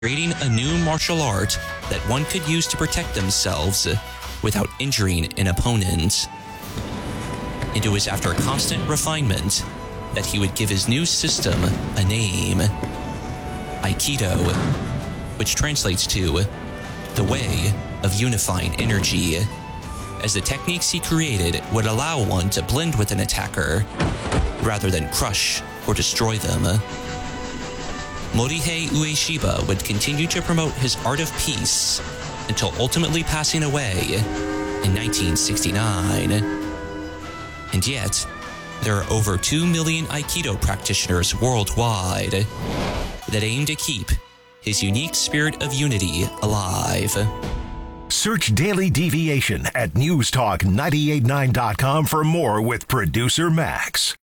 creating a new martial art that one could use to protect themselves without injuring an opponent. And it was after constant refinement that he would give his new system a name, Aikido, which translates to the way of unifying energy, as the techniques he created would allow one to blend with an attacker rather than crush or destroy them. Morihei Ueshiba would continue to promote his art of peace until ultimately passing away in 1969. And yet, there are over 2 million Aikido practitioners worldwide that aim to keep his unique spirit of unity alive. Search Daily Deviation at newstalk989.com for more with producer Max.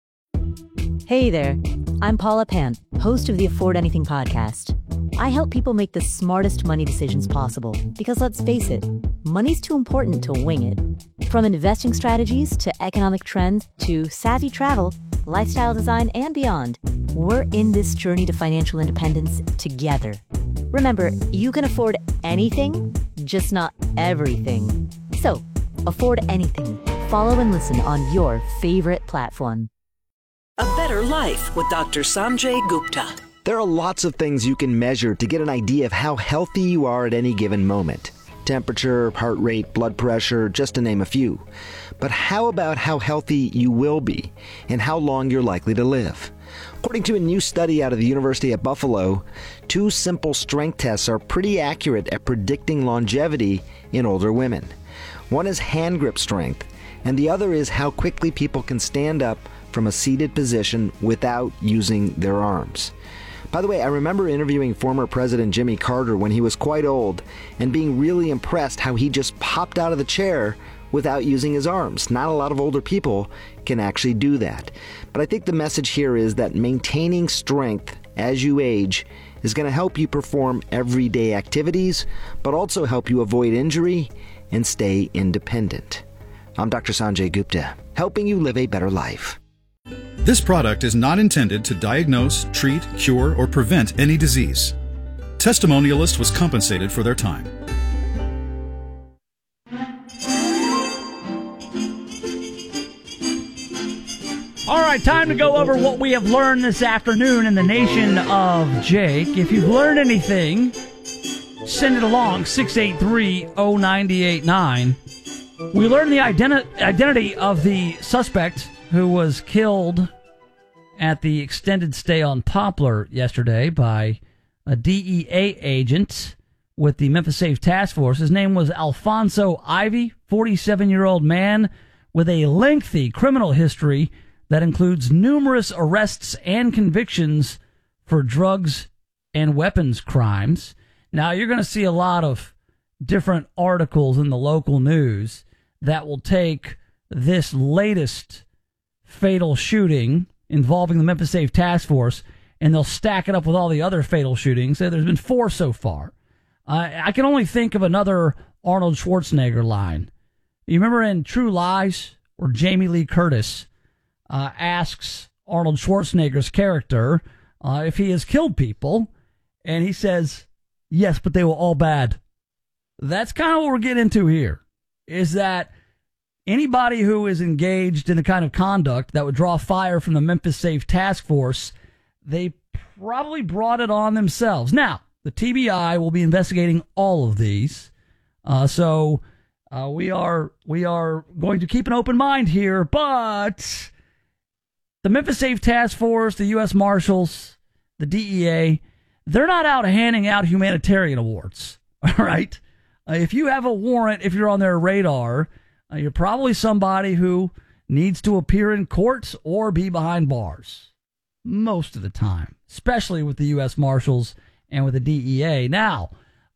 Hey there, I'm Paula Pant, host of the Afford Anything podcast. I help people make the smartest money decisions possible because, let's face it, money's too important to wing it. From investing strategies to economic trends to savvy travel, lifestyle design, and beyond, we're in this journey to financial independence together. Remember, you can afford anything, just not everything. So, afford anything. Follow and listen on your favorite platform. A Better Life with Dr. Sanjay Gupta. There are lots of things you can measure to get an idea of how healthy you are at any given moment. Temperature, heart rate, blood pressure, just to name a few. But how about how healthy you will be and how long you're likely to live? According to a new study out of the University of Buffalo, 2 simple strength tests are pretty accurate at predicting longevity in older women. One is hand grip strength, and the other is how quickly people can stand up from a seated position without using their arms. By the way, I remember interviewing former President Jimmy Carter when he was quite old and being really impressed how he just popped out of the chair without using his arms. Not a lot of older people can actually do that. But I think the message here is that maintaining strength as you age is going to help you perform everyday activities, but also help you avoid injury and stay independent. I'm Dr. Sanjay Gupta, helping you live a better life. This product is not intended to diagnose, treat, cure, or prevent any disease. Testimonialist was compensated for their time. All right, time to go over what we have learned this afternoon in the nation of Jake. If you've learned anything, send it along, 683-0989. We learned the identity of the suspect who was killed at the extended stay on Poplar yesterday by a DEA agent with the Memphis Safe Task Force. His name was Alfonso Ivy, 47-year-old man with a lengthy criminal history that includes numerous arrests and convictions for drugs and weapons crimes. Now, you're going to see a lot of different articles in the local news that will take this latest fatal shooting involving the Memphis Safe Task Force, and they'll stack it up with all the other fatal shootings. There's been 4 so far. I can only think of another Arnold Schwarzenegger line. You remember in True Lies, where Jamie Lee Curtis asks Arnold Schwarzenegger's character if he has killed people, and he says, yes, but they were all bad. That's kind of what we're getting into here, is that anybody who is engaged in the kind of conduct that would draw fire from the Memphis Safe Task Force, they probably brought it on themselves. Now, the TBI will be investigating all of these, so we are going to keep an open mind here, but the Memphis Safe Task Force, the U.S. Marshals, the DEA, they're not out handing out humanitarian awards, all right? If you have a warrant, if you're on their radar, you're probably somebody who needs to appear in court or be behind bars most of the time, especially with the U.S. Marshals and with the DEA. Now,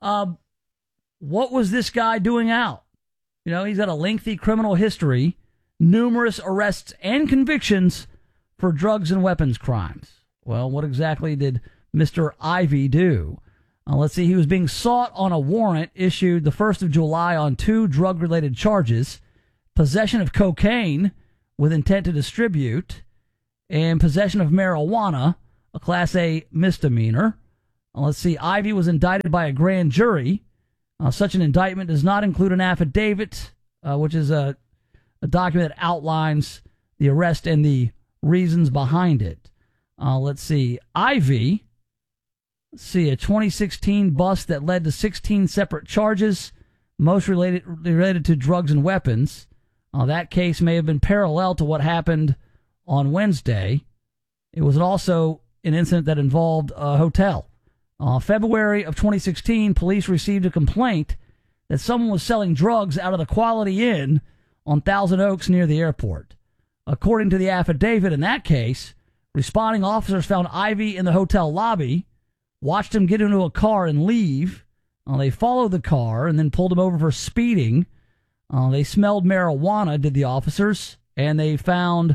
what was this guy doing out? You know, he's got a lengthy criminal history, numerous arrests and convictions for drugs and weapons crimes. Well, what exactly did Mr. Ivy do? Let's see, he was being sought on a warrant issued the 1st of July on 2 drug-related charges: possession of cocaine with intent to distribute, and possession of marijuana, a Class A misdemeanor. Let's see. Ivy was indicted by a grand jury. Such an indictment does not include an affidavit, which is a document that outlines the arrest and the reasons behind it. Let's see. Ivy, a 2016 bust that led to 16 separate charges, most related to drugs and weapons. That case may have been parallel to what happened on Wednesday. It was also an incident that involved a hotel. February of 2016, police received a complaint that someone was selling drugs out of the Quality Inn on Thousand Oaks near the airport. According to the affidavit in that case, responding officers found Ivy in the hotel lobby, watched him get into a car and leave. They followed the car and then pulled him over for speeding. They smelled marijuana, did the officers, and they found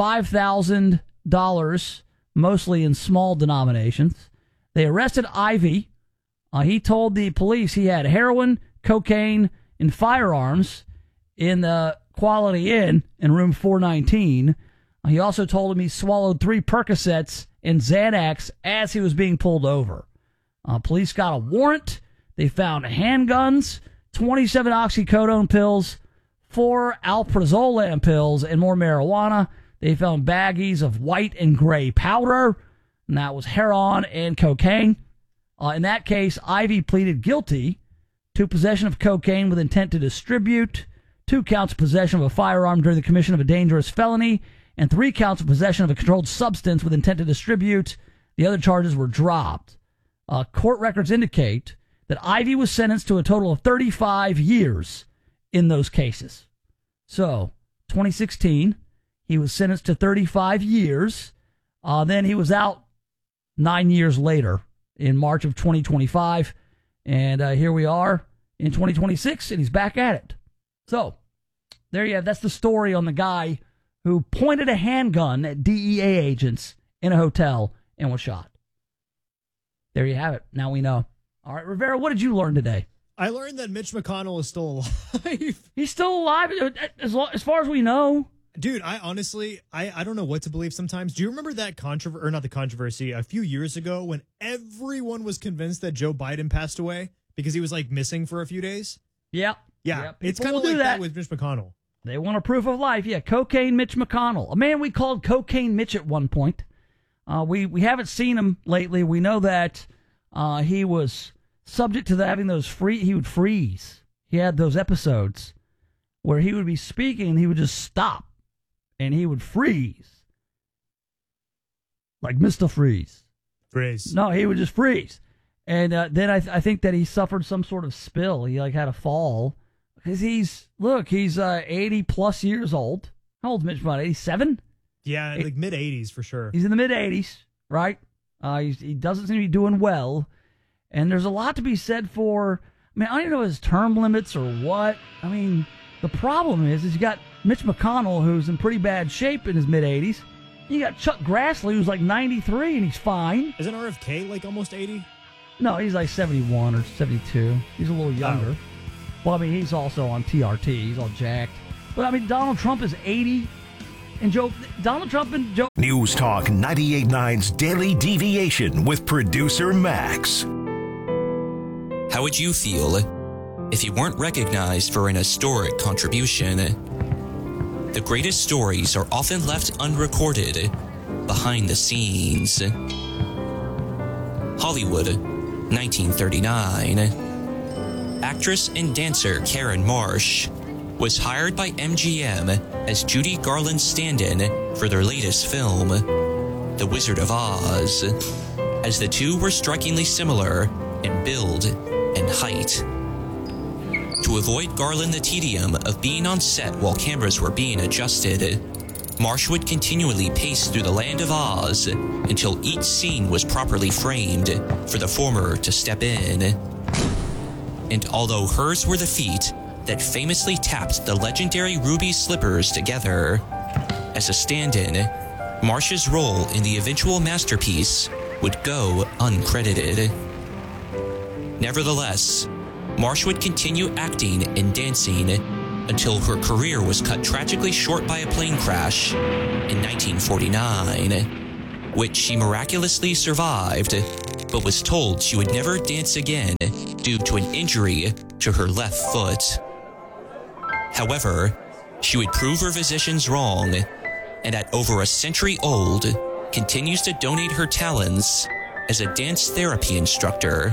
$5,000, mostly in small denominations. They arrested Ivy. He told the police he had heroin, cocaine, and firearms in the Quality Inn in room 419. He also told him he swallowed 3 Percocets and Xanax as he was being pulled over. Police got a warrant. They found handguns, 27 oxycodone pills, 4 alprazolam pills, and more marijuana. They found baggies of white and gray powder, and that was heroin and cocaine. In that case, Ivy pleaded guilty to possession of cocaine with intent to distribute, 2 counts of possession of a firearm during the commission of a dangerous felony, and 3 counts of possession of a controlled substance with intent to distribute. The other charges were dropped. Court records indicate that Ivy was sentenced to a total of 35 years in those cases. So, 2016, he was sentenced to 35 years. Then he was out 9 years later in March of 2025. And here we are in 2026, and he's back at it. So, there you have. That's the story on the guy who pointed a handgun at DEA agents in a hotel and was shot. There you have it. Now we know. All right, Rivera, what did you learn today? I learned that Mitch McConnell is still alive. He's still alive, as far as we know. Dude, I honestly don't know what to believe sometimes. Do you remember that controversy a few years ago when everyone was convinced that Joe Biden passed away because he was like missing for a few days? Yeah. It's kind of like that with Mitch McConnell. They want a proof of life. Yeah, Cocaine Mitch McConnell. A man we called Cocaine Mitch at one point. We haven't seen him lately. We know that he was subject to having those he would freeze. He had those episodes where he would be speaking and he would just stop and he would freeze. Like Mr. Freeze. No, he would just freeze. And then I think that he suffered some sort of spill. He had a fall. Because he's 80 plus years old. How old's Mitch McConnell? 87? Yeah, like mid-80s for sure. He's in the mid-80s, right? He doesn't seem to be doing well. And there's a lot to be said for, I don't even know his term limits or what. The problem is you got Mitch McConnell, who's in pretty bad shape in his mid-80s. You got Chuck Grassley, who's like 93, and he's fine. Isn't RFK like almost 80? No, he's like 71 or 72. He's a little younger. Oh. Well, he's also on TRT. He's all jacked. But, Donald Trump is 80. And Donald Trump and Joe... News Talk 98.9's Daily Deviation with producer Max. How would you feel if you weren't recognized for an historic contribution? The greatest stories are often left unrecorded behind the scenes. Hollywood, 1939. Actress and dancer Karen Marsh was hired by MGM as Judy Garland's stand-in for their latest film, The Wizard of Oz, as the two were strikingly similar in build and height. To avoid Garland the tedium of being on set while cameras were being adjusted, Marsh would continually pace through the land of Oz until each scene was properly framed for the former to step in. And although hers were the feet that famously tapped the legendary ruby slippers together, as a stand-in, Marsh's role in the eventual masterpiece would go uncredited. Nevertheless, Marsh would continue acting and dancing until her career was cut tragically short by a plane crash in 1949, which she miraculously survived but was told she would never dance again due to an injury to her left foot. However, she would prove her physicians wrong, and at over a century old, continues to donate her talents as a dance therapy instructor.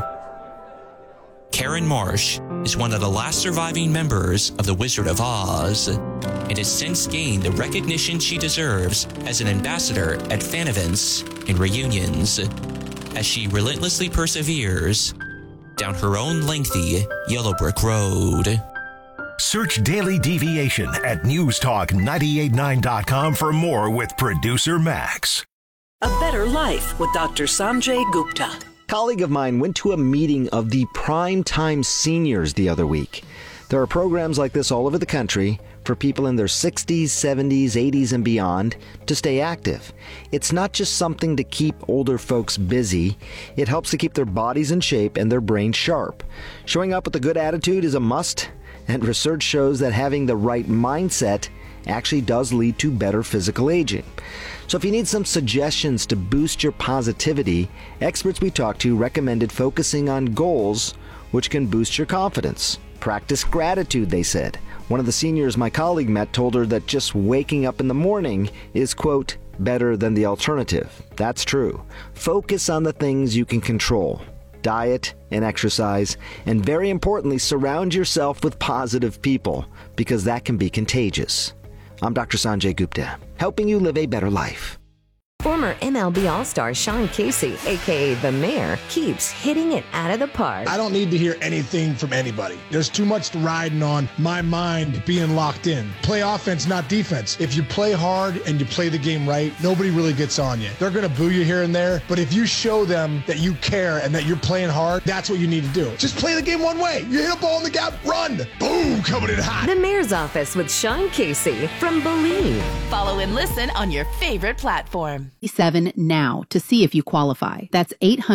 Karen Marsh is one of the last surviving members of the Wizard of Oz, and has since gained the recognition she deserves as an ambassador at fan events and reunions, as she relentlessly perseveres down her own lengthy yellow brick road. Search Daily Deviation at newstalk989.com for more with producer Max. A Better Life with Dr. Sanjay Gupta. A colleague of mine went to a meeting of the Primetime Seniors the other week. There are programs like this all over the country for people in their 60s, 70s, 80s, and beyond to stay active. It's not just something to keep older folks busy. It helps to keep their bodies in shape and their brains sharp. Showing up with a good attitude is a must, and research shows that having the right mindset actually does lead to better physical aging. So if you need some suggestions to boost your positivity, experts we talked to recommended focusing on goals which can boost your confidence. Practice gratitude, they said. One of the seniors my colleague met told her that just waking up in the morning is, quote, better than the alternative. That's true. Focus on the things you can control. Diet and exercise, and very importantly, surround yourself with positive people, because that can be contagious. I'm Dr. Sanjay Gupta, helping you live a better life. Former MLB All-Star Sean Casey, a.k.a. The Mayor, keeps hitting it out of the park. I don't need to hear anything from anybody. There's too much riding on my mind being locked in. Play offense, not defense. If you play hard and you play the game right, nobody really gets on you. They're going to boo you here and there, but if you show them that you care and that you're playing hard, that's what you need to do. Just play the game one way. You hit a ball in the gap, run. Boom, coming in hot. The Mayor's Office with Sean Casey from Believe. Follow and listen on your favorite platform. 7 now to see if you qualify. That's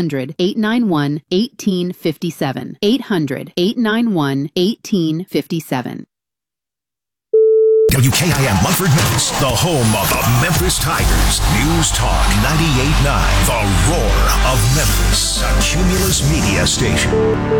800-891-1857. 800-891-1857. WKIM Munford, Memphis, the home of the Memphis Tigers. News Talk 98.9, the roar of Memphis, a Cumulus Media station.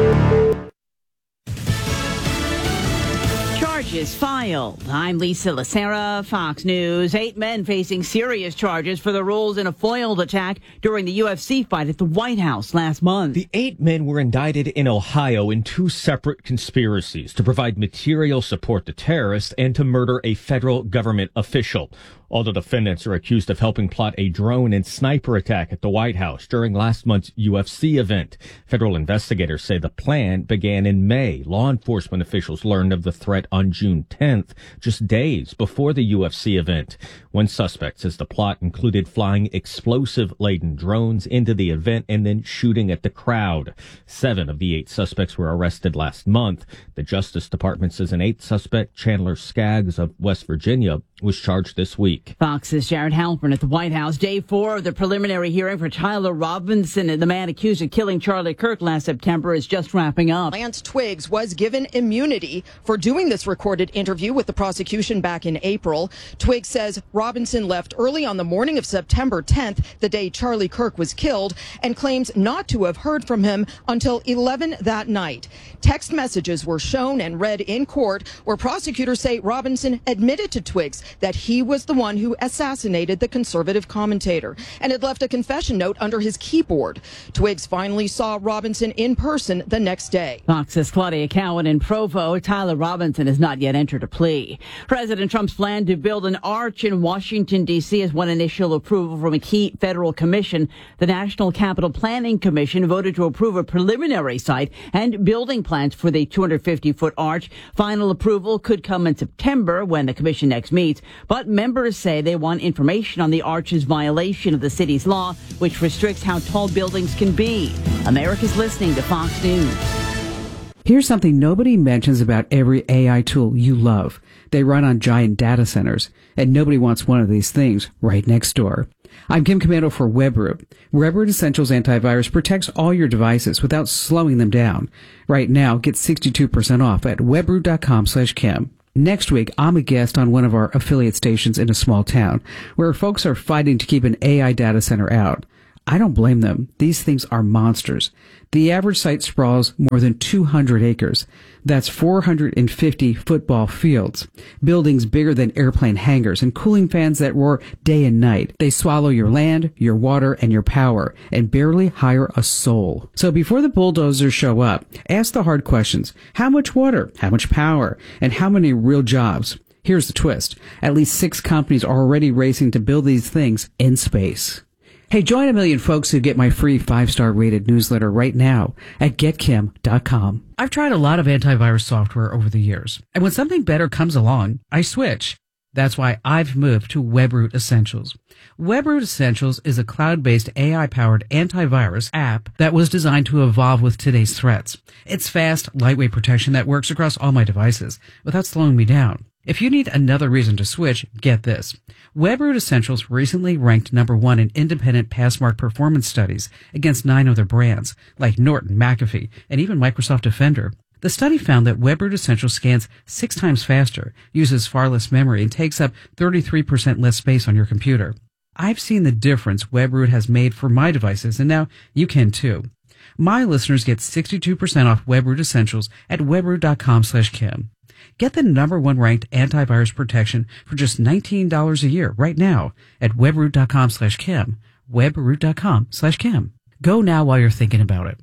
Charges filed. I'm Lisa Lacera, Fox News. 8 men facing serious charges for their roles in a foiled attack during the UFC fight at the White House last month. The 8 men were indicted in Ohio in 2 separate conspiracies to provide material support to terrorists and to murder a federal government official. All the defendants are accused of helping plot a drone and sniper attack at the White House during last month's UFC event. Federal investigators say the plan began in May. Law enforcement officials learned of the threat on June 10th, just days before the UFC event. One suspect says the plot included flying explosive-laden drones into the event and then shooting at the crowd. 7 of the 8 suspects were arrested last month. The Justice Department says an 8th suspect, Chandler Skaggs of West Virginia, was charged this week. Fox's Jared Halpern at the White House. Day 4 of the preliminary hearing for Tyler Robinson, the man accused of killing Charlie Kirk last September, is just wrapping up. Lance Twiggs was given immunity for doing this recorded interview with the prosecution back in April. Twiggs says Robinson left early on the morning of September 10th, the day Charlie Kirk was killed, and claims not to have heard from him until 11 that night. Text messages were shown and read in court where prosecutors say Robinson admitted to Twiggs that he was the one who assassinated the conservative commentator and had left a confession note under his keyboard. Twiggs finally saw Robinson in person the next day. Fox's Claudia Cowan in Provo. Tyler Robinson has not yet entered a plea. President Trump's plan to build an arch in Washington, D.C. has won initial approval from a key federal commission. The National Capital Planning Commission voted to approve a preliminary site and building plans for the 250-foot arch. Final approval could come in September when the commission next meets. But members say they want information on the arch's violation of the city's law, which restricts how tall buildings can be. America's listening to Fox News. Here's something nobody mentions about every AI tool you love. They run on giant data centers, and nobody wants one of these things right next door. I'm Kim Commando for WebRoot. WebRoot Essentials Antivirus protects all your devices without slowing them down. Right now, get 62% off at webroot.com/Kim. Next week, I'm a guest on one of our affiliate stations in a small town where folks are fighting to keep an AI data center out. I don't blame them. These things are monsters. The average site sprawls more than 200 acres. That's 450 football fields, buildings bigger than airplane hangars, and cooling fans that roar day and night. They swallow your land, your water, and your power, and barely hire a soul. So before the bulldozers show up, ask the hard questions. How much water? How much power? And how many real jobs? Here's the twist. At least 6 companies are already racing to build these things in space. Hey, join a million folks who get my free 5-star rated newsletter right now at getkim.com. I've tried a lot of antivirus software over the years, and when something better comes along, I switch. That's why I've moved to WebRoot Essentials. WebRoot Essentials is a cloud-based AI-powered antivirus app that was designed to evolve with today's threats. It's fast, lightweight protection that works across all my devices without slowing me down. If you need another reason to switch, get this. WebRoot Essentials recently ranked number 1 in independent Passmark performance studies against 9 other brands, like Norton, McAfee, and even Microsoft Defender. The study found that WebRoot Essentials scans 6 times faster, uses far less memory, and takes up 33% less space on your computer. I've seen the difference WebRoot has made for my devices, and now you can too. My listeners get 62% off WebRoot Essentials at webroot.com/Kim. Get the number 1 ranked antivirus protection for just $19 a year right now at webroot.com/Kim. webroot.com/Kim. Go now while you're thinking about it.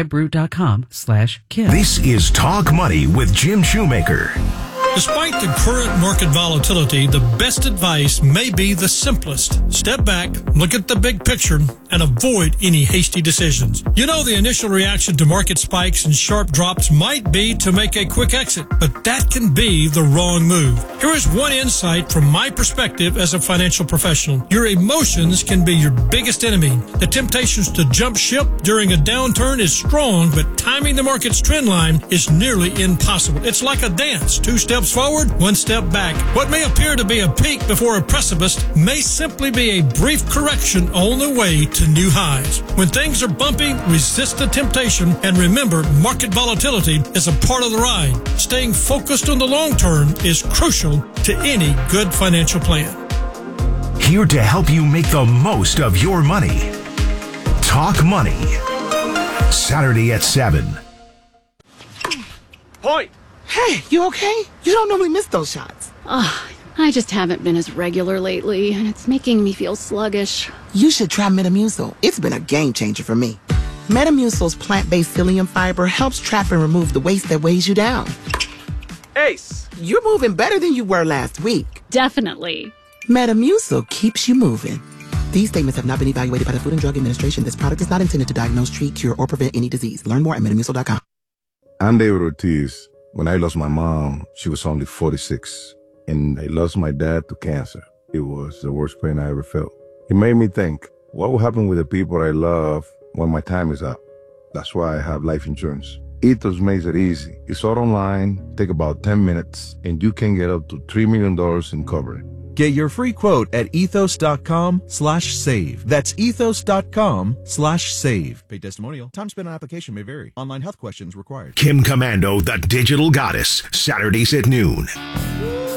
webroot.com/Kim. This is Talk Money with Jim Shoemaker. Despite the current market volatility, the best advice may be the simplest. Step back, look at the big picture, and avoid any hasty decisions. You know, the initial reaction to market spikes and sharp drops might be to make a quick exit, but that can be the wrong move. Here is one insight from my perspective as a financial professional. Your emotions can be your biggest enemy. The temptations to jump ship during a downturn is strong, but timing the market's trend line is nearly impossible. It's like a dance. 2 steps forward, 1 step back. What may appear to be a peak before a precipice may simply be a brief correction on the way to new highs. When things are bumpy, resist the temptation, and remember, market volatility is a part of the ride. Staying focused on the long term is crucial to any good financial plan. Here to help you make the most of your money. Talk Money. Saturday at 7. Point! Hey, you okay? You don't normally miss those shots. I just haven't been as regular lately, and it's making me feel sluggish. You should try Metamucil. It's been a game changer for me. Metamucil's plant-based psyllium fiber helps trap and remove the waste that weighs you down. Ace, you're moving better than you were last week. Definitely. Metamucil keeps you moving. These statements have not been evaluated by the Food and Drug Administration. This product is not intended to diagnose, treat, cure, or prevent any disease. Learn more at Metamucil.com. I'm David Ortiz. When I lost my mom, she was only 46. And I lost my dad to cancer. It was the worst pain I ever felt. It made me think, what will happen with the people I love when my time is up? That's why I have life insurance. Ethos makes it easy. It's all online, take about 10 minutes, and you can get up to $3 million in coverage. Get your free quote at ethos.com/save. That's ethos.com/save. Paid testimonial. Time spent on application may vary. Online health questions required. Kim Komando, the digital goddess. Saturdays at noon.